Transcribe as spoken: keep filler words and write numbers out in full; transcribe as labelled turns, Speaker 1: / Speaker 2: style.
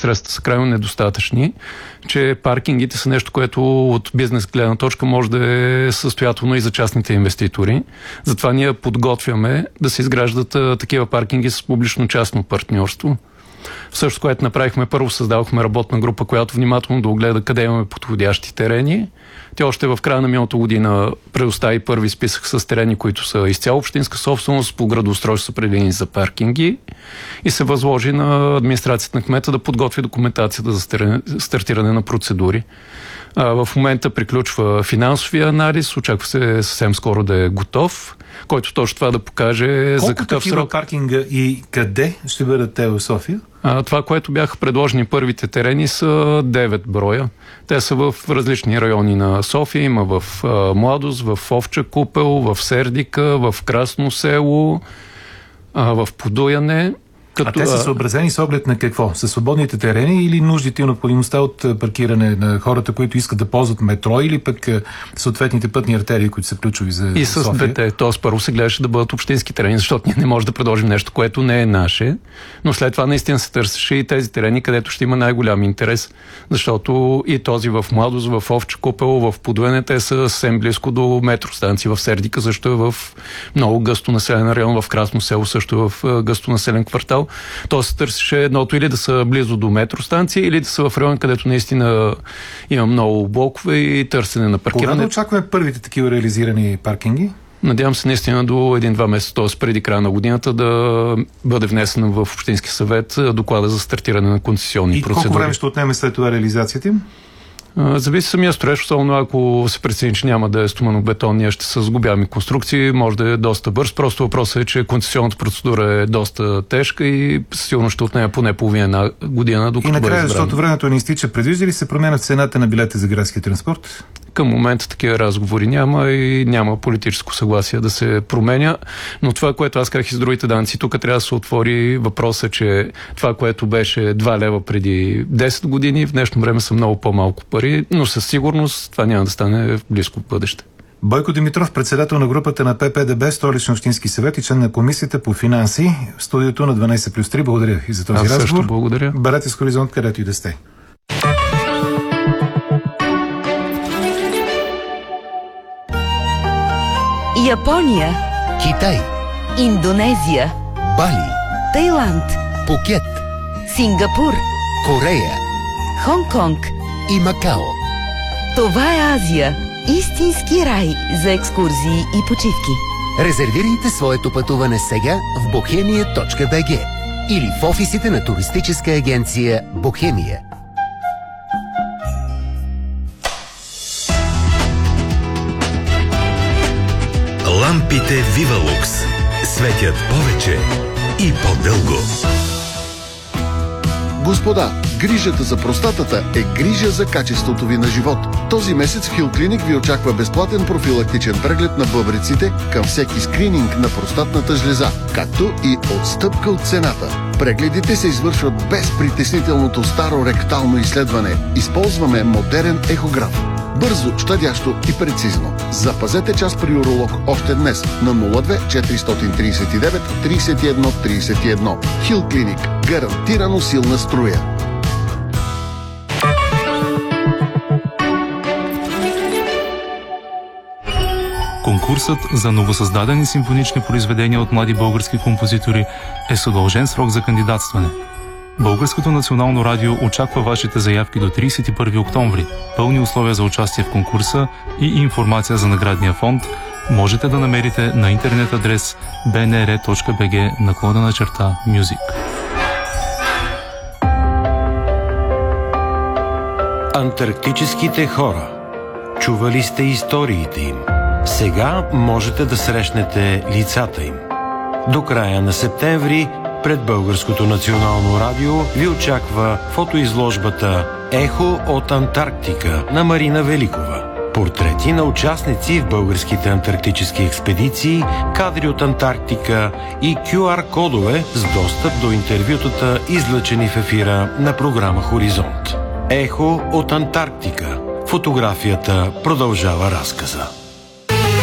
Speaker 1: средства са крайно недостатъчни, че паркингите са нещо, което от бизнес гледна точка може да е състоятелно и за частните инвеститори. Затова ние подготвяме да се изграждат а, такива паркинги с публично-частно партньорство. Също, което направихме, първо създавахме работна група, която внимателно да огледа къде имаме подходящи терени. Тя още в края на миналата година предостави първи списък с терени, които са изцяло общинска собственост, по градоустройство са определени за паркинги и се възложи на администрацията на кмета да подготви документацията за стартиране на процедури. А, в момента приключва финансовия анализ, очаква се съвсем скоро да е готов, който точно това да покаже
Speaker 2: колко
Speaker 1: за какъв срок.
Speaker 2: Колко такива паркинга и къде ще бъдат те в София?
Speaker 1: А, това, което бяха предложени първите терени, са девет броя. Те са в различни райони на София. Има в а, Младост, в Овча купел, в Сердика, в Красно село, а, в Подуяне.
Speaker 2: Като, а те са съобразени с оглед на какво? Със свободните терени или нуждите и необходимостта от паркиране на хората, които искат да ползват метро, или пък съответните пътни артерии, които са ключови за София?
Speaker 1: И с двете. Тоест първо се гледаше да бъдат общински терени, защото ние не можем да предложим нещо, което не е наше, но след това наистина се търсеше и тези терени, където ще има най-голям интерес, защото и този в Младост, в Овча купел, в Подуяне, те са съвсем близко до метростанции. В Сердика също е в много гъсто населен район, в Красно село също е в гъсто населен квартал. То се търсеше едното или да са близо до метростанция, или да са в район, където наистина има много блокове и търсене на паркиране.
Speaker 2: Кога да очакваме първите такива реализирани паркинги?
Speaker 1: Надявам се наистина до един-два месеца, т.е. преди края на годината, да бъде внесен в Общински съвет доклада за стартиране на концесионни
Speaker 2: и
Speaker 1: процедури.
Speaker 2: И колко време ще отнеме след това реализацията им?
Speaker 1: Зависи самия строеж, особено ако се прецени, че няма да е стоманобетонния, ще са сгубяеми конструкции, може да е доста бърз. Просто въпросът е, че концесионната процедура е доста тежка и сигурно ще отнеме поне половина година, докато
Speaker 2: и накрая,
Speaker 1: бъде избран.
Speaker 2: Защото времето не изтича, предвижда ли се промяна в цената на билета за градския транспорт?
Speaker 1: Към момента такива разговори няма и няма политическо съгласие да се променя, но това, което аз казах и с другите данъци, тук трябва да се отвори въпроса, че това, което беше два лева преди десет години, в днешно време са много по-малко пари, но със сигурност това няма да стане в близко бъдеще.
Speaker 2: Бойко Димитров, председател на групата на П П Д Б, Столичен общински съвет и член на комисията по финанси, в студиото на дванайсет плюс три. Благодаря и за този
Speaker 1: аз
Speaker 2: разговор.
Speaker 1: Също благодаря.
Speaker 2: Бъдете с Хоризонт, където и да сте.
Speaker 3: Япония,
Speaker 4: Китай,
Speaker 3: Индонезия,
Speaker 4: Бали,
Speaker 3: Тайланд,
Speaker 4: Пукет,
Speaker 3: Сингапур,
Speaker 4: Корея
Speaker 3: Хонг-Конг
Speaker 4: и Макао.
Speaker 3: Това е Азия. Истински рай за екскурзии и почивки.
Speaker 4: Резервирайте своето пътуване сега в бохемия точка бе же или в офисите на туристическа агенция Бохемия.
Speaker 5: Лампите Вивалукс светят повече и по-дълго.
Speaker 6: Господа, грижата за простатата е грижа за качеството ви на живот. Този месец в Хил Клиник ви очаква безплатен профилактичен преглед на бъбреците към всеки скрининг на простатната жлеза, както и отстъпка от цената. Прегледите се извършват без притеснителното старо ректално изследване. Използваме модерен ехограф. Бързо, щадящо и прецизно. Запазете час при уролог още днес на нула две четиристотин тридесет и девет тридесет и едно тридесет и едно. Хил Клиник. Гарантирано силна струя.
Speaker 7: Конкурсът за новосъздадени симфонични произведения от млади български композитори е с удължен срок за кандидатстване. Българското национално радио очаква вашите заявки до тридесет и първи октомври. Пълни условия за участие в конкурса и информация за наградния фонд можете да намерите на интернет адрес би ен ар точка би джи наклонена черта Music.
Speaker 8: Антарктическите хора. Чували сте историите им. Сега можете да срещнете лицата им. До края на септември пред Българското национално радио ви очаква фотоизложбата „Ехо от Антарктика“ на Марина Великова. Портрети на участници в българските антарктически експедиции, кадри от Антарктика и кю ар кодове с достъп до интервютата, излъчени в ефира на програма Хоризонт. Ехо от Антарктика. Фотографията продължава разказа.